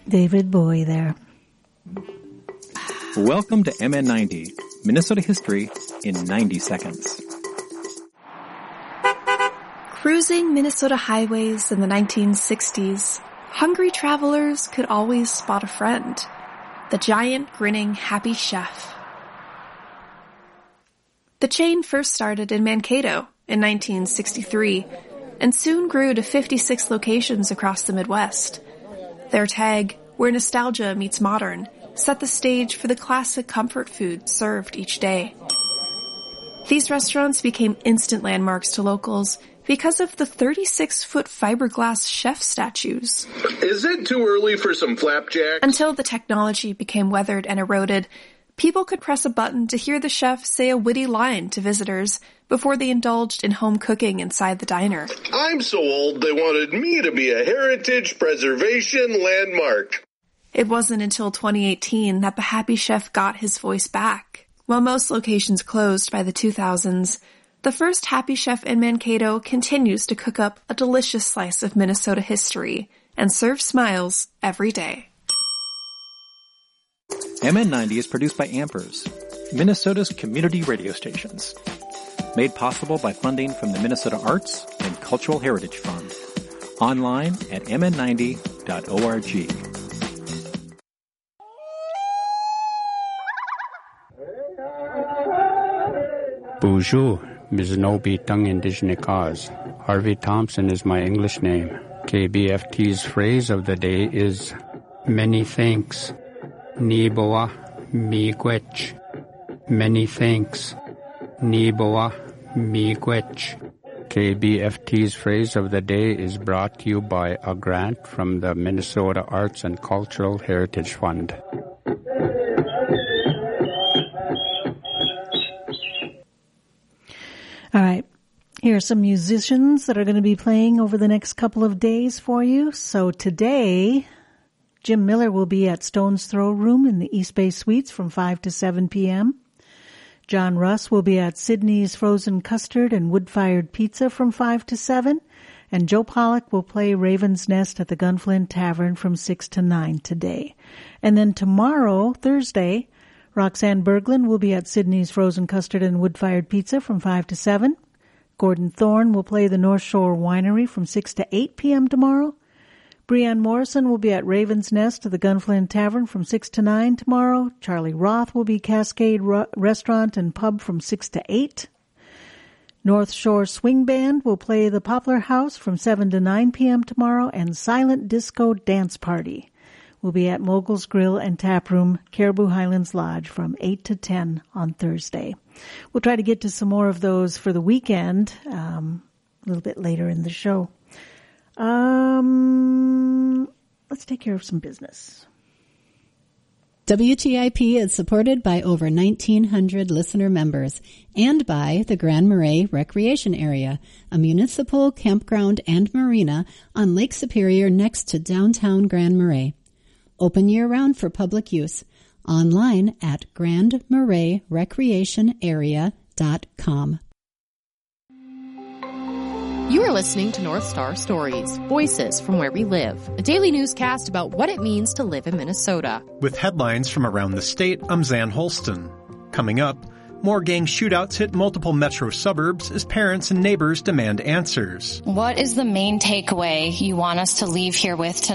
David Bowie there. Welcome to MN90, Minnesota history in 90 seconds. Cruising Minnesota highways in the 1960s, hungry travelers could always spot a friend, the giant, grinning, happy chef. The chain first started in Mankato in 1963 and soon grew to 56 locations across the Midwest. Their tag, "Where Nostalgia Meets Modern," set the stage for the classic comfort food served each day. These restaurants became instant landmarks to locals because of the 36-foot fiberglass chef statues. Is it too early for some flapjacks? Until the technology became weathered and eroded, people could press a button to hear the chef say a witty line to visitors before they indulged in home cooking inside the diner. I'm so old they wanted me to be a heritage preservation landmark. It wasn't until 2018 that the Happy Chef got his voice back. While most locations closed by the 2000s, the first Happy Chef in Mankato continues to cook up a delicious slice of Minnesota history and serve smiles every day. MN90 is produced by Ampers, Minnesota's community radio stations. Made possible by funding from the Minnesota Arts and Cultural Heritage Fund. Online at mn90.org. Bonjour, Miznobi Tung Indigenous Cause. Harvey Thompson is my English name. KBFT's phrase of the day is, many thanks. Niboa miigwech. Many thanks. Niboa miigwech. KBFT's phrase of the day is brought to you by a grant from the Minnesota Arts and Cultural Heritage Fund. All right. Here are some musicians that are going to be playing over the next couple of days for you. So today, Jim Miller will be at Stone's Throw Room in the East Bay Suites from 5 to 7 p.m. John Russ will be at Sydney's Frozen Custard and Wood-Fired Pizza from 5 to 7. And Joe Pollock will play Raven's Nest at the Gunflint Tavern from 6 to 9 today. And then tomorrow, Thursday, Roxanne Berglund will be at Sydney's Frozen Custard and Wood-Fired Pizza from 5 to 7. Gordon Thorne will play the North Shore Winery from 6 to 8 p.m. tomorrow. Breanne Morrison will be at Raven's Nest at the Gunflint Tavern from 6 to 9 tomorrow. Charlie Roth will be Cascade Restaurant and Pub from 6 to 8. North Shore Swing Band will play the Poplar House from 7 to 9 p.m. tomorrow. And Silent Disco Dance Party will be at Mogul's Grill and Tap Room, Caribou Highlands Lodge from 8 to 10 on Thursday. We'll try to get to some more of those for the weekend a little bit later in the show. Let's take care of some business. WTIP is supported by over 1,900 listener members and by the Grand Marais Recreation Area, a municipal campground and marina on Lake Superior next to downtown Grand Marais. Open year-round for public use. Online at grandmaraisrecreationarea.com. You are listening to North Star Stories, Voices from Where We Live, a daily newscast about what it means to live in Minnesota. With headlines from around the state, I'm Zan Holston. Coming up, more gang shootouts hit multiple metro suburbs as parents and neighbors demand answers. What is the main takeaway you want us to leave here with tonight?